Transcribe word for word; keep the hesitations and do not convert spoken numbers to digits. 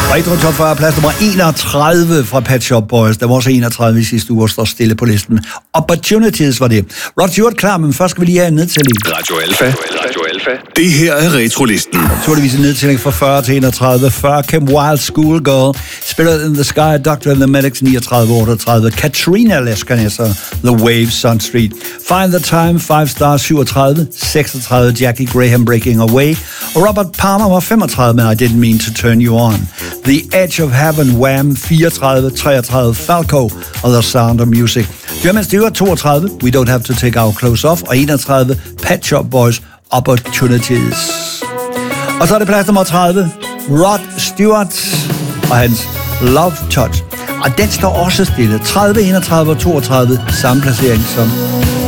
Retro Top fyrre, plads nummer enogtredive fra Pet Shop Boys. Der var også enogtredive i sidste uge, og står stille på listen. Opportunities var det. Rod Stewart klar, men først skal vi lige have en nedtælling. Radio Alfa. Radio Alfa. Det her er Retrolisten. Naturligvis en nedtælling fra fyrre til enogtredive. fyrre, Kim Wilde, Schoolgirl. Spirit in the Sky, Doctor and the Medics, niogtredive otteogtredive. Katrina Lescanesser, The Waves, Sun Street. Find the Time, fem stars, syvogtredive. seksogtredive, Jackie Graham, Breaking Away. Og Robert Palmer var femogtredive, men I Didn't Mean to Turn You On. The Edge of Heaven, Wham, fireogtredive, treogtredive, Falco og The Sound of Music. German Stewart, toogtredive, We Don't Have to Take Our Clothes Off, og enogtredive, Pet Shop Boys, Opportunities. Og så er det plads nummer tredive, Rod Stewart og hans Love Touch. Og den står også stille. tredive, enogtredive og toogtredive, samme placering som